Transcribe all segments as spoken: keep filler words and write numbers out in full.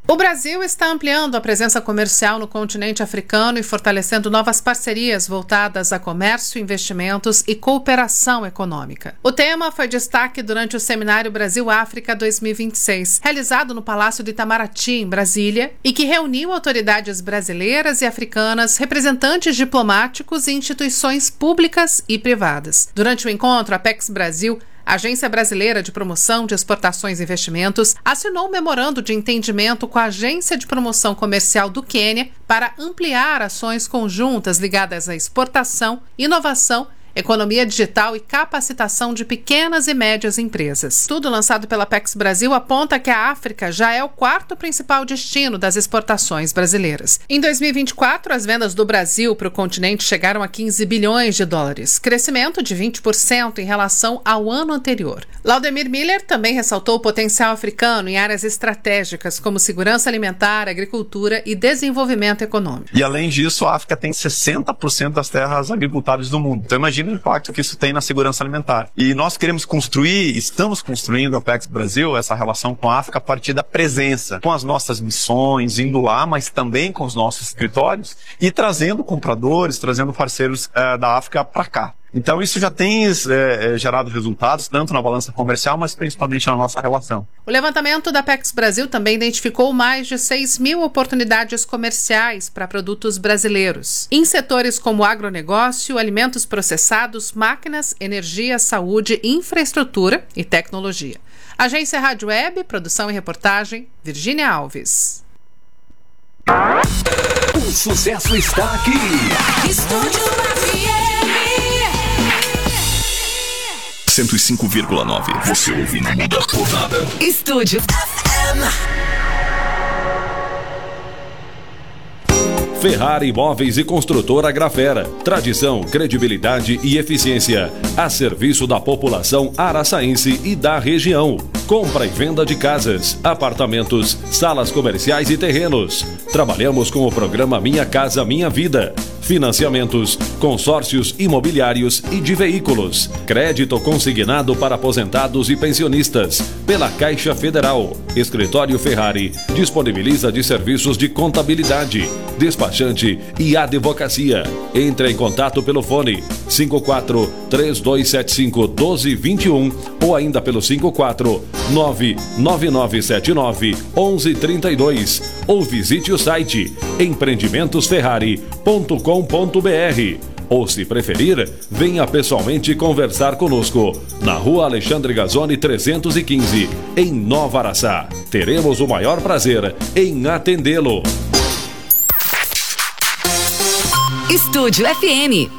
O Brasil está ampliando a presença comercial no continente africano e fortalecendo novas parcerias voltadas a comércio, investimentos e cooperação econômica. O tema foi destaque durante o Seminário Brasil-África dois mil e vinte e seis, realizado no Palácio do Itamaraty, em Brasília, e que reuniu autoridades brasileiras e africanas, representantes diplomáticos e instituições públicas e privadas. Durante o encontro, a Apex Brasil, a Agência Brasileira de Promoção de Exportações e Investimentos, assinou um memorando de entendimento com a Agência de Promoção Comercial do Quênia para ampliar ações conjuntas ligadas à exportação, inovação, economia digital e capacitação de pequenas e médias empresas. Estudo lançado pela Apex Brasil aponta que a África já é o quarto principal destino das exportações brasileiras. Em dois mil e vinte e quatro, as vendas do Brasil para o continente chegaram a quinze bilhões de dólares, crescimento de vinte por cento em relação ao ano anterior. Laudemir Miller também ressaltou o potencial africano em áreas estratégicas como segurança alimentar, agricultura e desenvolvimento econômico. E além disso, a África tem sessenta por cento das terras agricultáveis do mundo. Então imagina o impacto que isso tem na segurança alimentar. E nós queremos construir, estamos construindo a Apex Brasil, essa relação com a África a partir da presença, com as nossas missões, indo lá, mas também com os nossos escritórios e trazendo compradores, trazendo parceiros é, da África para cá. Então isso já tem é, gerado resultados, tanto na balança comercial, mas principalmente na nossa relação. O levantamento da Apex Brasil também identificou mais de seis mil oportunidades comerciais para produtos brasileiros, em setores como agronegócio, alimentos processados, máquinas, energia, saúde, infraestrutura e tecnologia. Agência Rádio Web, produção e reportagem, Virgínia Alves. O sucesso está aqui. Estúdio F M cento e cinco vírgula nove. Você ouve, não muda por nada. Estúdio F M. Ferrari Imóveis e Construtora Grafera. Tradição, credibilidade e eficiência. A serviço da população araçaense e da região. Compra e venda de casas, apartamentos, salas comerciais e terrenos. Trabalhamos com o programa Minha Casa Minha Vida. Financiamentos, consórcios imobiliários e de veículos. Crédito consignado para aposentados e pensionistas. Pela Caixa Federal. Escritório Ferrari disponibiliza de serviços de contabilidade, despachante e advocacia. Entre em contato pelo fone cinco quatro três dois sete cinco um dois dois um ou ainda pelo cinco quatro nove nove nove sete nove um um três dois ou visite o site empreendimentos ferrari ponto com ponto b r. Ou, se preferir, venha pessoalmente conversar conosco na Rua Alexandre Gazzoni trezentos e quinze, em Nova Araçá. Teremos o maior prazer em atendê-lo. Estúdio F M.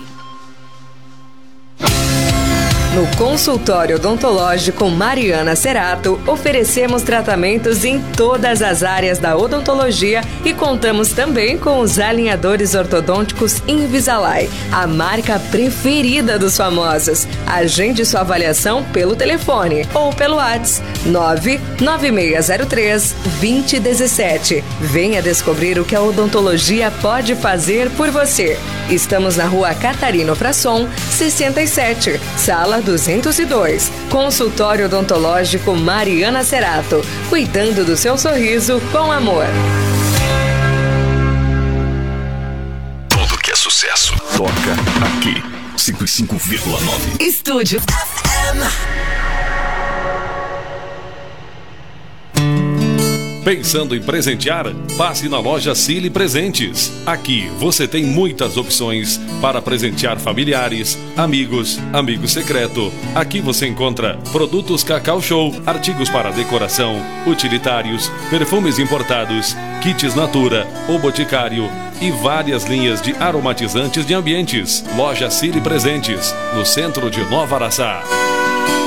No consultório odontológico Mariana Cerato, oferecemos tratamentos em todas as áreas da odontologia e contamos também com os alinhadores ortodônticos Invisalign, a marca preferida dos famosos. Agende sua avaliação pelo telefone ou pelo WhatsApp nove nove seis zero três dois zero um sete. Venha descobrir o que a odontologia pode fazer por você. Estamos na Rua Catarino Frasson, sessenta e sete, sala duzentos e dois. Consultório odontológico Mariana Cerato, cuidando do seu sorriso com amor. Tudo que é sucesso toca aqui. cento e cinco vírgula nove. Estúdio F M. Pensando em presentear? Passe na loja Cili Presentes. Aqui você tem muitas opções para presentear familiares, amigos, amigo secreto. Aqui você encontra produtos Cacau Show, artigos para decoração, utilitários, perfumes importados, kits Natura, O Boticário e várias linhas de aromatizantes de ambientes. Loja Cili Presentes, no centro de Nova Araçá.